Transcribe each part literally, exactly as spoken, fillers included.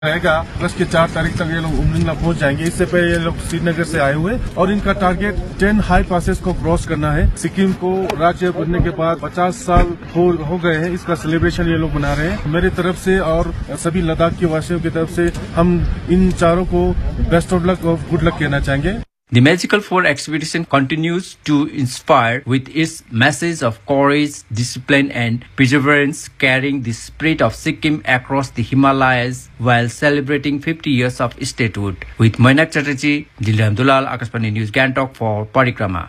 रहेगा। अगस्त के चार तारीख तक ये लोग उमलिंगला पहुंच जाएंगे। इससे पहले ये लोग श्रीनगर से आए हुए और इनका टारगेट टेन हाई पासेस को क्रॉस करना है। सिक्किम को राज्य बनने के बाद पचास साल हो, हो गए हैं। इसका सेलिब्रेशन ये लोग मना रहे हैं। मेरी तरफ से और सभी लद्दाख के वासियों की तरफ से हम इन चारों को बेस्ट ऑफ लक और गुड लक कहना चाहेंगे। The Magical Four expedition continues to inspire with its message of courage, discipline and perseverance, carrying the spirit of Sikkim across the Himalayas while celebrating fifty years of statehood. With Mainak Chatterjee, Dilram Dulal, Akashvani News, Gangtok for Parikrama.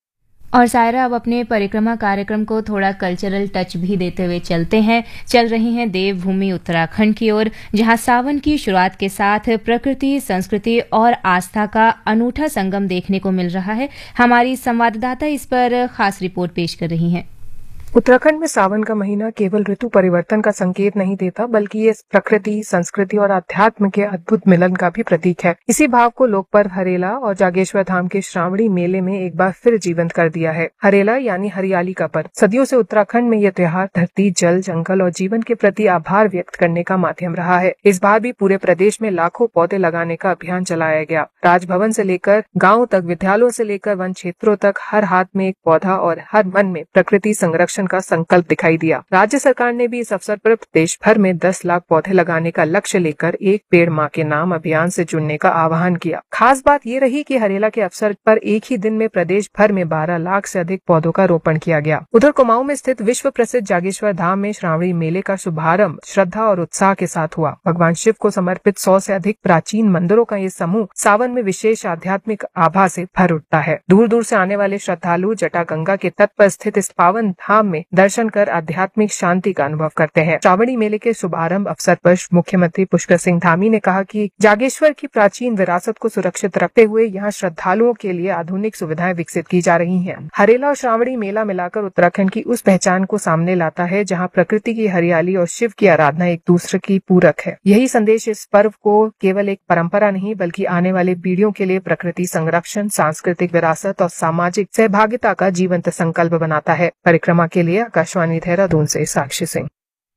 और सायरा, अब अपने परिक्रमा कार्यक्रम को थोड़ा cultural touch भी देते हुए चलते हैं। चल रही हैं देवभूमि उत्तराखंड की ओर, जहां सावन की शुरुआत के साथ प्रकृति, संस्कृति और आस्था का अनूठा संगम देखने को मिल रहा है। हमारी संवाददाता इस पर खास रिपोर्ट पेश कर रही हैं। उत्तराखंड में सावन का महीना केवल ऋतु परिवर्तन का संकेत नहीं देता, बल्कि ये प्रकृति, संस्कृति और अध्यात्म के अद्भुत मिलन का भी प्रतीक है। इसी भाव को लोक पर्व हरेला और जागेश्वर धाम के श्रावणी मेले में एक बार फिर जीवंत कर दिया है। हरेला यानी हरियाली का पर्व। सदियों से उत्तराखंड में यह त्योहार धरती, जल, जंगल और जीवन के प्रति आभार व्यक्त करने का माध्यम रहा है। इस बार भी पूरे प्रदेश में लाखों पौधे लगाने का अभियान चलाया गया। राजभवन से लेकर गाँव तक, विद्यालयों से लेकर वन क्षेत्रों तक हर हाथ में एक पौधा और हर मन में प्रकृति संरक्षण का संकल्प दिखाई दिया। राज्य सरकार ने भी इस अवसर पर देश भर में दस लाख पौधे लगाने का लक्ष्य लेकर एक पेड़ माँ के नाम अभियान से जुड़ने का आह्वान किया। खास बात ये रही कि हरेला के अवसर पर एक ही दिन में प्रदेश भर में बारह लाख से अधिक पौधों का रोपण किया गया। उधर कुमाऊं में स्थित विश्व प्रसिद्ध जागेश्वर धाम में श्रावणी मेले का शुभारंभ श्रद्धा और उत्साह के साथ हुआ। भगवान शिव को समर्पित सौ से अधिक प्राचीन मंदिरों का ये समूह सावन में विशेष आध्यात्मिक आभा से भर उठता है। दूर दूर से आने वाले श्रद्धालु जटागंगा के तट पर स्थित इस पावन धाम में दर्शन कर आध्यात्मिक शांति का अनुभव करते हैं। श्रावणी मेले के शुभारंभ अवसर पर मुख्यमंत्री पुष्कर सिंह धामी ने कहा कि जागेश्वर की प्राचीन विरासत को सुरक्षित रखते हुए यहाँ श्रद्धालुओं के लिए आधुनिक सुविधाएं विकसित की जा रही हैं। हरेला और श्रावणी मेला मिलाकर उत्तराखंड की उस पहचान को सामने लाता है जहाँ प्रकृति की हरियाली और शिव की आराधना एक दूसरे की पूरक है। यही संदेश इस पर्व को केवल एक परंपरा नहीं, बल्कि आने वाले पीढ़ियों के लिए प्रकृति संरक्षण, सांस्कृतिक विरासत और सामाजिक सहभागिता का जीवंत संकल्प बनाता है। परिक्रमा के लिए आकाशवाणी देहरादून से साक्षी Singh.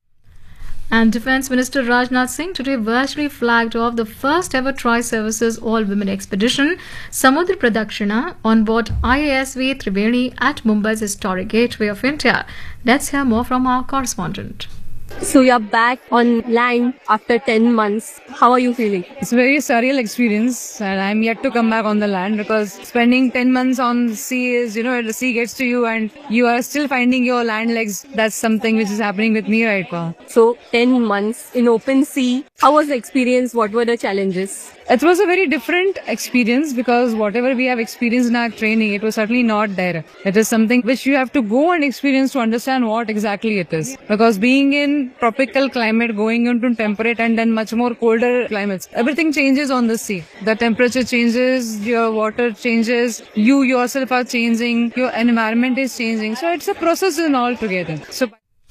And Defence Minister Rajnath Singh today virtually flagged off the first ever Tri-Services All-Women Expedition, Samudra Pradakshina, on board I A S V Triveni at Mumbai's historic Gateway of India. Let's hear more from our correspondent. So you're back on land after ten months. How are you feeling? It's a very surreal experience, and I'm yet to come back on the land because spending ten months on the sea is, you know, the sea gets to you and you are still finding your land legs. That's something which is happening with me right now. So ten months in open sea. How was the experience? What were the challenges? It was a very different experience because whatever we have experienced in our training, it was certainly not there. It is something which you have to go and experience to understand what exactly it is. Because being in tropical climate, going into temperate and then much more colder climates, everything changes on the sea. The temperature changes, your water changes, you yourself are changing, your environment is changing. So it's a process in all together. So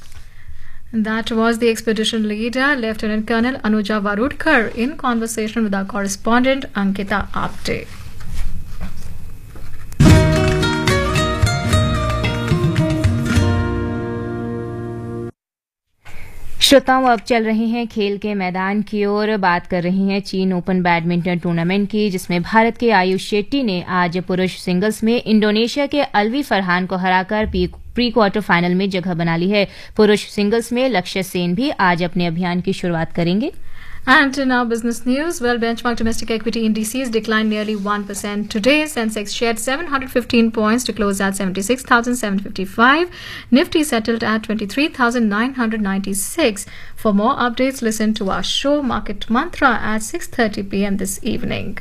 that was the expedition leader, Lieutenant Colonel Anuja Varudkar, in conversation with our correspondent Ankita Apte. श्रोताओं, अब चल रहे हैं खेल के मैदान की ओर। बात कर रही हैं चीन ओपन बैडमिंटन टूर्नामेंट की, जिसमें भारत के आयुष शेट्टी ने आज पुरुष सिंगल्स में इंडोनेशिया के अलवी फरहान को हराकर प्री क्वार्टर फाइनल में जगह बना ली है। पुरुष सिंगल्स में लक्ष्य सेन भी आज अपने अभियान की शुरुआत करेंगे। And in our business news, well, benchmark domestic equity indices declined nearly one percent today. Sensex shed seven hundred fifteen points to close at seventy-six thousand seven hundred fifty-five. Nifty settled at twenty-three thousand nine hundred ninety-six. For more updates, listen to our show Market Mantra at six thirty p m this evening.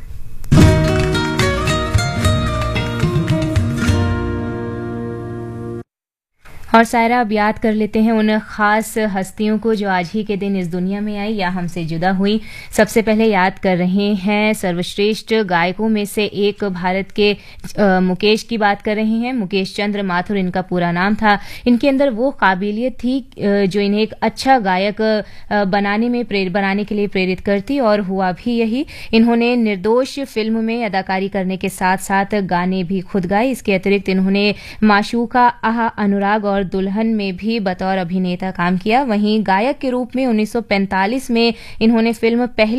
और सायरा, अब याद कर लेते हैं उन खास हस्तियों को जो आज ही के दिन इस दुनिया में आई या हमसे जुदा हुई। सबसे पहले याद कर रहे हैं सर्वश्रेष्ठ गायकों में से एक भारत के आ, मुकेश की बात कर रहे हैं। मुकेश चंद्र माथुर इनका पूरा नाम था। इनके अंदर वो काबिलियत थी जो इन्हें एक अच्छा गायक बनाने में प्रेर बनाने के लिए प्रेरित करती, और हुआ भी यही। इन्होंने निर्दोष फिल्म में अदाकारी करने के साथ साथ गाने भी खुद गाए। इसके अतिरिक्त इन्होंने माशूका, आहा, अनुराग और और दुल्हन में भी बतौर अभिनेता काम किया। वहीं गायक के रूप में उन्नीस सौ पैंतालीस में इन्होंने फिल्म पहली